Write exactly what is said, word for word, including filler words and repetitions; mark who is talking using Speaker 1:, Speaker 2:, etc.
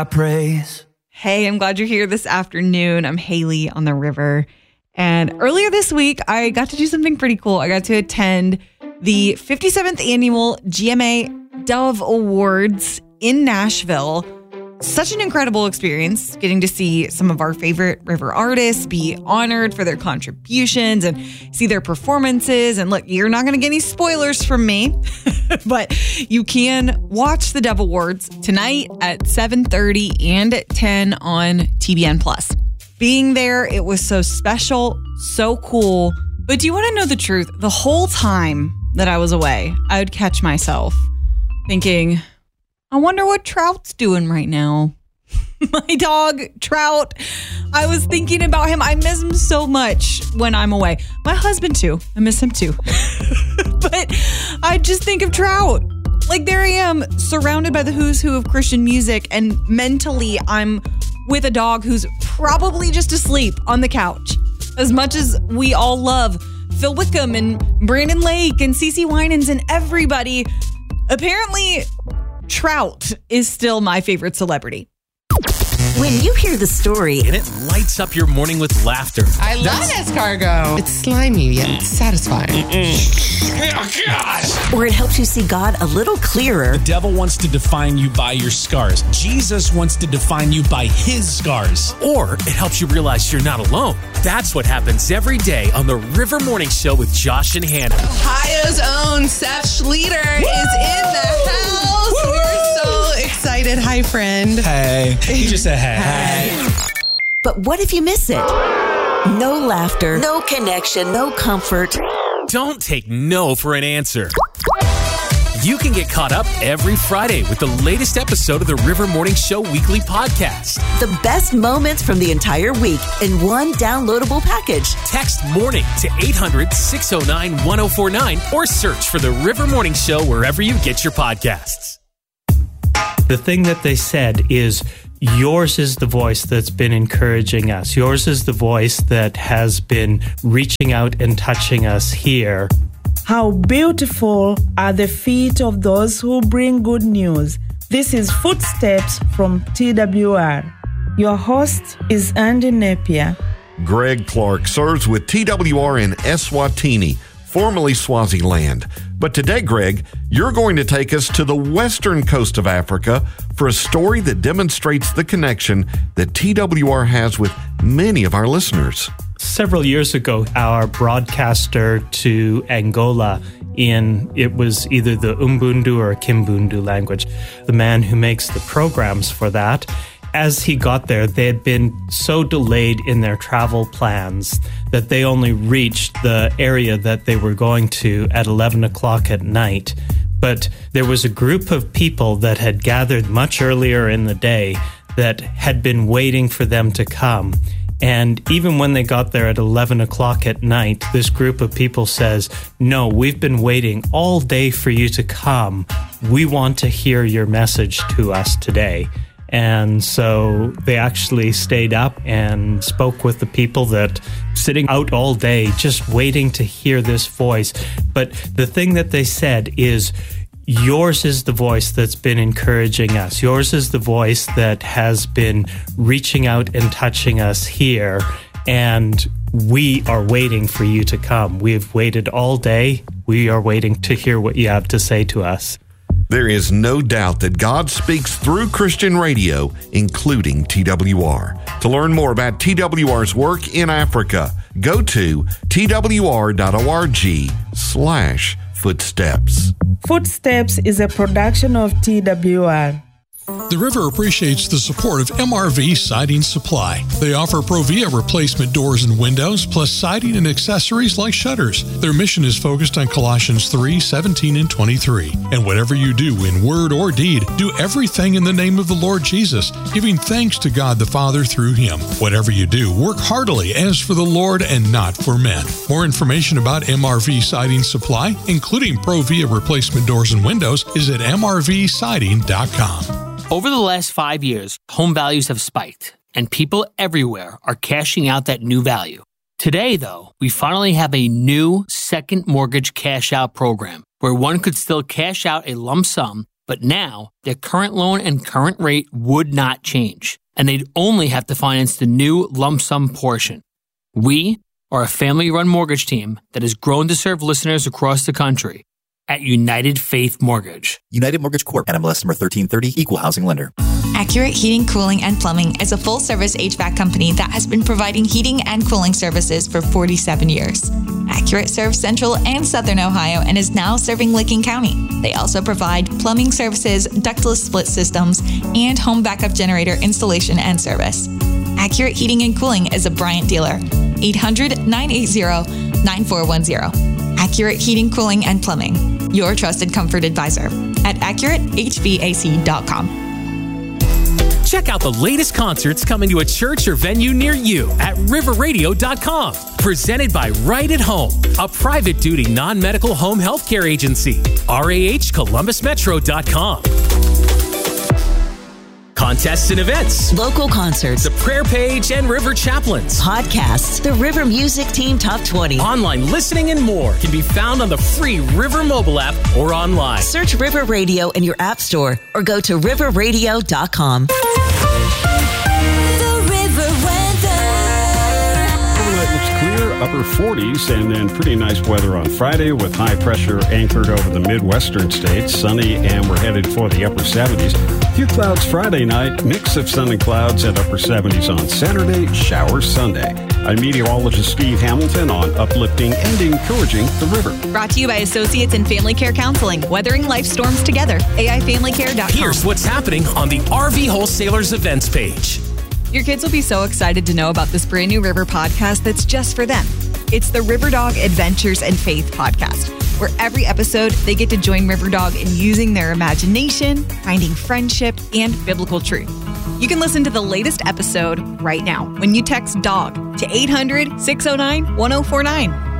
Speaker 1: praise.
Speaker 2: Hey, I'm glad you're here this afternoon. I'm Haley on the river. And earlier this week, I got to do something pretty cool. I got to attend the fifty-seventh annual G M A Dove Awards in Nashville. Such an incredible experience getting to see some of our favorite river artists be honored for their contributions and see their performances. And look, you're not going to get any spoilers from me, but you can watch the Dove Awards tonight at seven thirty and at ten on T B N Plus. Being there, it was so special, so cool. But do you want to know the truth? The whole time that I was away, I would catch myself thinking, I wonder what Trout's doing right now. My dog, Trout. I was thinking about him. I miss him so much when I'm away. My husband, too. I miss him, too. But I just think of Trout. Like, there I am, surrounded by the who's who of Christian music, and mentally I'm with a dog who's probably just asleep on the couch. As much as we all love Phil Wickham and Brandon Lake and CeCe Winans and everybody, apparently Trout is still my favorite celebrity.
Speaker 3: When you hear the story,
Speaker 4: and it lights up your morning with laughter.
Speaker 5: I love escargot. It's slimy yet satisfying.
Speaker 4: Oh, gosh.
Speaker 3: Or it helps you see God a little clearer.
Speaker 4: The devil wants to define you by your scars. Jesus wants to define you by his scars. Or it helps you realize you're not alone. That's what happens every day on the River Morning Show with Josh and Hannah.
Speaker 5: Ohio's own Seth Schleter Woo! Is in the house. Woo! We're so excited. Hi, friend.
Speaker 4: Hey. He just said hey.
Speaker 3: Hey. But what if you miss it? No laughter, no connection, no comfort.
Speaker 4: Don't take no for an answer. You can get caught up every Friday with the latest episode of the River Morning Show weekly podcast.
Speaker 3: The best moments from the entire week in one downloadable package.
Speaker 4: Text MORNING to eight hundred, six oh nine, one oh four nine or search for the River Morning Show wherever you get your podcasts.
Speaker 6: The thing that they said is, yours is the voice that's been encouraging us. Yours is the voice that has been reaching out and touching us here.
Speaker 7: How beautiful are the feet of those who bring good news. This is Footsteps from T W R. Your host is Andy Napier.
Speaker 8: Greg Clark serves with T W R in Eswatini, formerly Swaziland. But today, Greg, you're going to take us to the western coast of Africa for a story that demonstrates the connection that T W R has with many of our listeners.
Speaker 6: Several years ago, our broadcaster to Angola in, it was either the Umbundu or Kimbundu language, the man who makes the programs for that, as he got there, they had been so delayed in their travel plans that they only reached the area that they were going to at eleven o'clock at night. But there was a group of people that had gathered much earlier in the day that had been waiting for them to come. And even when they got there at eleven o'clock at night, this group of people says, no, we've been waiting all day for you to come. We want to hear your message to us today. And so they actually stayed up and spoke with the people that sitting out all day, just waiting to hear this voice. But the thing that they said is, yours is the voice that's been encouraging us. Yours is the voice that has been reaching out and touching us here. And we are waiting for you to come. We've waited all day. We are waiting to hear what you have to say to us.
Speaker 8: There is no doubt that God speaks through Christian radio, including T W R. To learn more about T W R's work in Africa, go to twr.org slash footsteps.
Speaker 7: Footsteps is a production of T W R.
Speaker 9: The River appreciates the support of M R V Siding Supply. They offer Provia replacement doors and windows, plus siding and accessories like shutters. Their mission is focused on Colossians three, seventeen, and twenty-three. And whatever you do in word or deed, do everything in the name of the Lord Jesus, giving thanks to God the Father through Him. Whatever you do, work heartily as for the Lord and not for men. More information about M R V Siding Supply, including Provia replacement doors and windows, is at m r v siding dot com.
Speaker 10: Over the last five years, home values have spiked, and people everywhere are cashing out that new value. Today, though, we finally have a new second mortgage cash out program where one could still cash out a lump sum But now, their current loan and current rate would not change, and they'd only have to finance the new lump sum portion. We are a family-run mortgage team that has grown to serve listeners across the country at United Faith Mortgage.
Speaker 1: United Mortgage Corp. N M L S number thirteen thirty, Equal Housing Lender.
Speaker 11: Accurate Heating, Cooling, and Plumbing is a full-service H V A C company that has been providing heating and cooling services for forty-seven years. Accurate serves Central and Southern Ohio and is now serving Licking County. They also provide plumbing services, ductless split systems, and home backup generator installation and service. Accurate Heating and Cooling is a Bryant dealer. eight hundred, nine eight zero, nine four one zero. Accurate Heating, Cooling, and Plumbing. Your trusted comfort advisor at accurate h v a c dot com.
Speaker 4: Check out the latest concerts coming to a church or venue near you at river radio dot com. Presented by Right at Home, a private duty non-medical home healthcare agency. R A H Columbus Metro dot com. Contests and events,
Speaker 3: Local concerts,
Speaker 4: the prayer page and River Chaplains,
Speaker 3: podcasts, the River Music Team Top twenty.
Speaker 4: online listening and more can be found on the free River mobile app or online.
Speaker 3: Search River Radio in your app store or go to river radio dot com.
Speaker 12: Clear, upper forties, and then pretty nice weather on Friday with high pressure anchored over the Midwestern states. Sunny, and we're headed for the upper seventies. Few clouds Friday night, mix of sun and clouds at upper seventies on Saturday, showers Sunday. I'm meteorologist Steve Hamilton on uplifting and encouraging the river.
Speaker 2: Brought to you by Associates in Family Care Counseling, weathering life storms together. A I family care dot com.
Speaker 4: Here's what's happening on the R V Wholesalers events page.
Speaker 2: Your kids will be so excited to know about this brand new River podcast that's just for them. It's the River Dog Adventures and Faith podcast, where every episode they get to join River Dog in using their imagination, finding friendship, and biblical truth. You can listen to the latest episode right now when you text DOG to eight hundred, six oh nine, one oh four nine.